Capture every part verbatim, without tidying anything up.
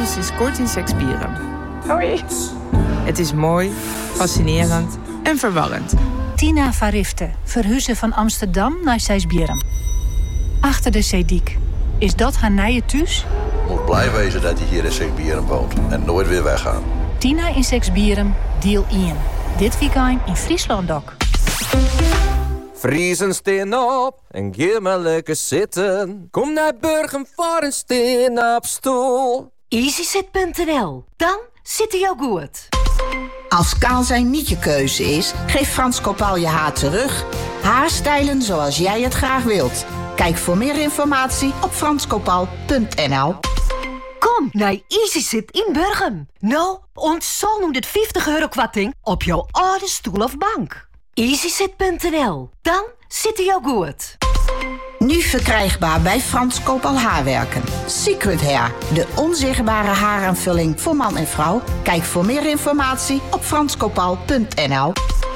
alles is kort in Sekspieren. Hoi. Het is mooi, fascinerend en verwarrend. Tina van Rifte verhuizen van Amsterdam naar Sekspieren. Achter de Zeediek. Is dat haar nieuwe thuis? Moet blij wezen dat hij hier in Sekspieren woont en nooit weer weggaan. Tina in Sekspieren, deel één. Dit weekend in Friesland ook. Vriezen steen op en geef maar lekker zitten. Kom naar Burgum voor een steen op stoel. easysit punt n l. Dan zit hij jou goed. Als kaal zijn niet je keuze is, geef Frans Kopaal je haar terug. Haarstijlen zoals jij het graag wilt. Kijk voor meer informatie op frans kopaal punt n l. Kom naar easysit in Burgum. Nou, ontzol nu dit vijftig euro kwarting op jouw oude stoel of bank. easysit punt n l. Dan zit hij jou goed. Nu verkrijgbaar bij Frans Kopaal Haarwerken. Secret Hair, de onzichtbare haaraanvulling voor man en vrouw. Kijk voor meer informatie op frans kopaal punt n l.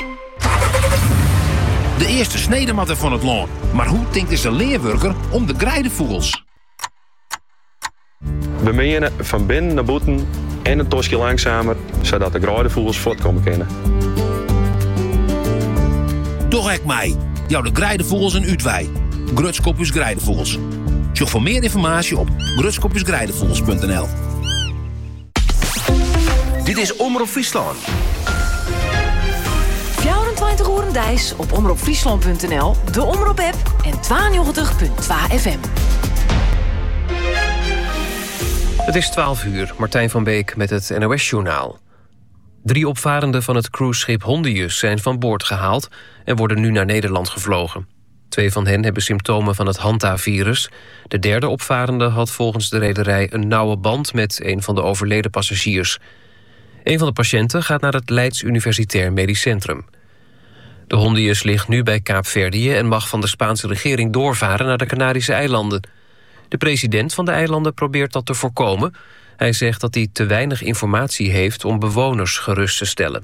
De eerste snedematten van het loon. Maar hoe denkt is de leerwerker om de grijdenvogels? We menen van binnen naar buiten en een tosje langzamer, zodat de grijdenvogels voortkomen kunnen. Toch ek mij. Jouw de grijdenvogels en Uitwij. Grutskopjes Grijdenvogels. Zoek voor meer informatie op grutskopjes grijdenvogels punt n l. Dit is Omroep Friesland. vierentwintig uur dijs op omroep friesland punt n l, de Omroep-app en tweeënnegentig komma twee F M. Het is twaalf uur, Martijn van Beek met het N O S-journaal. Drie opvarenden van het cruiseschip Hondius zijn van boord gehaald en worden nu naar Nederland gevlogen. Twee van hen hebben symptomen van het Hanta-virus. De derde opvarende had volgens de rederij een nauwe band met een van de overleden passagiers. Een van de patiënten gaat naar het Leids Universitair Medisch Centrum. De Hondius ligt nu bij Kaapverdië en mag van de Spaanse regering doorvaren naar de Canarische eilanden. De president van de eilanden probeert dat te voorkomen. Hij zegt dat hij te weinig informatie heeft om bewoners gerust te stellen.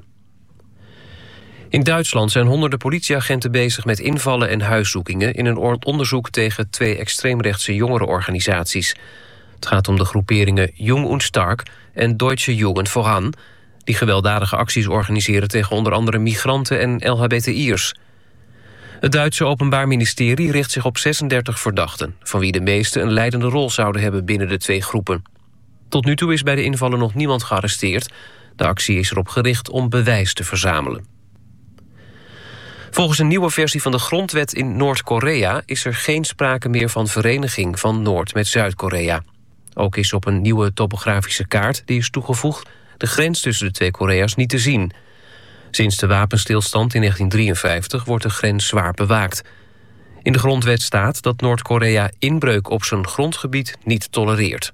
In Duitsland zijn honderden politieagenten bezig met invallen en huiszoekingen in een onderzoek tegen twee extreemrechtse jongerenorganisaties. Het gaat om de groeperingen Jung und Stark en Deutsche Jugend voran, die gewelddadige acties organiseren tegen onder andere migranten en L H B T I'ers. Het Duitse Openbaar Ministerie richt zich op zesendertig verdachten, van wie de meeste een leidende rol zouden hebben binnen de twee groepen. Tot nu toe is bij de invallen nog niemand gearresteerd. De actie is erop gericht om bewijs te verzamelen. Volgens een nieuwe versie van de grondwet in Noord-Korea is er geen sprake meer van vereniging van Noord- met Zuid-Korea. Ook is op een nieuwe topografische kaart die is toegevoegd de grens tussen de twee Korea's niet te zien. Sinds de wapenstilstand in negentien drieënvijftig wordt de grens zwaar bewaakt. In de grondwet staat dat Noord-Korea inbreuk op zijn grondgebied niet tolereert.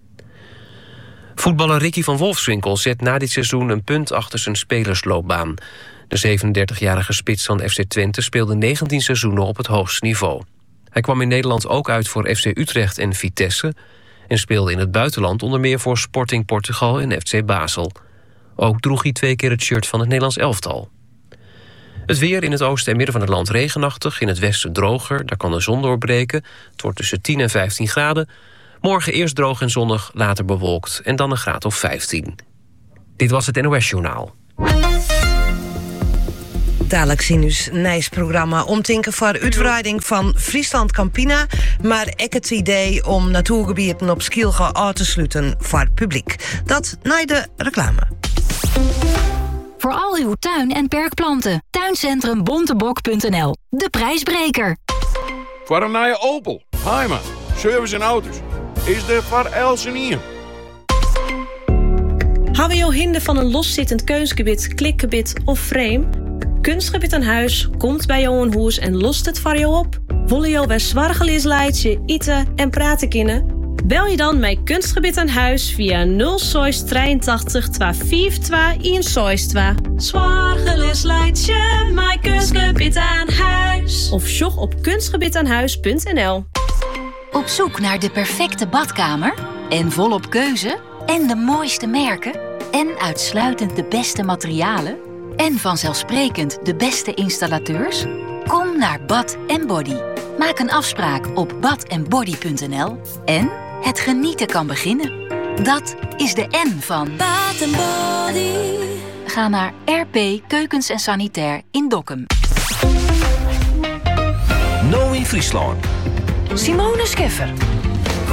Voetballer Ricky van Wolfswinkel zet na dit seizoen een punt achter zijn spelersloopbaan. De zevenendertigjarige spits van F C Twente speelde negentien seizoenen op het hoogste niveau. Hij kwam in Nederland ook uit voor F C Utrecht en Vitesse en speelde in het buitenland onder meer voor Sporting Portugal en F C Basel. Ook droeg hij twee keer het shirt van het Nederlands elftal. Het weer in het oosten en midden van het land regenachtig, in het westen droger, daar kan de zon doorbreken. Het wordt tussen tien en vijftien graden. Morgen eerst droog en zonnig, later bewolkt en dan een graad of vijftien. Dit was het N O S-journaal. Dadelijk zien dus een nieuwsprogramma omtinken voor uitbreiding van Friesland Campina, maar ook het idee om natuurgebieden op Skielge uit te sluiten voor het publiek. Dat na de reclame. Voor al uw tuin- en perkplanten. Tuincentrum bontebok punt n l. De prijsbreker. Voor een nieuwe Opel, Heima, service en auto's. Is er voor Elsenien. Hebben je hinder van een loszittend keusgebied, klikgebied of frame? Kunstgebied aan huis komt bij jou een huis en lost het voor jou op. Willen jou bij zwargelies leidje, eten en praten kunnen? Bel je dan met Kunstgebied aan huis via nul zes drieëntachtig tweehonderdvijfentwintig eenenzestig. Zwargelies leidje, met Kunstgebied aan huis. Of sjog op kunstgebied aan huis punt n l. Op zoek naar de perfecte badkamer? En volop keuze? En de mooiste merken? En uitsluitend de beste materialen? En vanzelfsprekend de beste installateurs? Kom naar Bad en Body. Maak een afspraak op bad en body punt n l en het genieten kan beginnen. Dat is de N van Bath and Body. Ga naar R P Keukens en Sanitair in Dokkum. Nou in Friesland. Simone Scheffer.